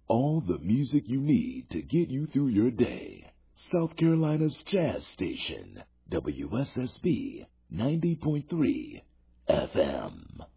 All the music you need to get you through your day. South Carolina's Jazz Station, WSSB 90.3 FM.